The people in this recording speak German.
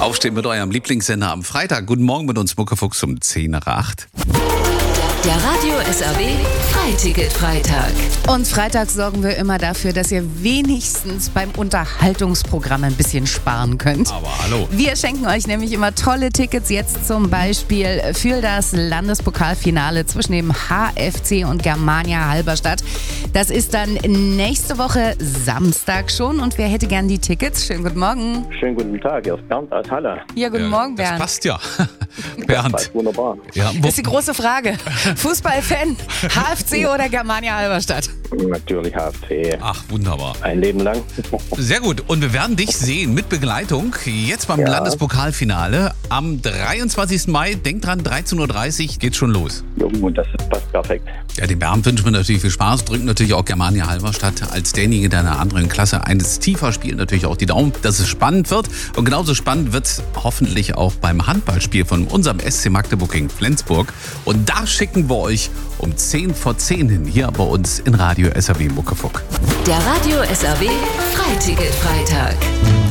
Aufstehen mit eurem Lieblingssender am Freitag. Guten Morgen mit uns, Muckefuchs, um 10 nach 8. Der Radio SAW Freiticket-Freitag. Und freitags sorgen wir immer dafür, dass ihr wenigstens beim Unterhaltungsprogramm ein bisschen sparen könnt. Aber hallo. Wir schenken euch nämlich immer tolle Tickets, jetzt zum Beispiel für das Landespokalfinale zwischen dem HFC und Germania Halberstadt. Das ist dann nächste Woche Samstag schon. Und wer hätte gern die Tickets? Schönen guten Morgen. Schönen guten Tag, hier ist Bernd aus Halle. Ja, guten Morgen, Das Bernd. passt ja. Bernd. Das passt wunderbar. Ja, Das ist die große Frage. Fußballfan, HFC oder Germania Halberstadt? Natürlich HFC. Ach, wunderbar. Ein Leben lang. Sehr gut. Und wir werden dich sehen mit Begleitung jetzt beim Landespokalfinale am 23. Mai. Denkt dran, 13.30 Uhr geht's schon los. Jo, das passt perfekt. Ja, dem Bernd wünschen wir natürlich viel Spaß. Drücken natürlich auch Germania Halberstadt als derjenige deiner anderen Klasse eines tiefer spielt natürlich auch die Daumen, dass es spannend wird. Und genauso spannend wird es hoffentlich auch beim Handballspiel von unserem SC Magdeburg gegen Flensburg. Und da schicken wir euch um 10 vor 10 hin, hier bei uns in Radio SAW Muckefuck. Der Radio SAW Freiticket-Freitag.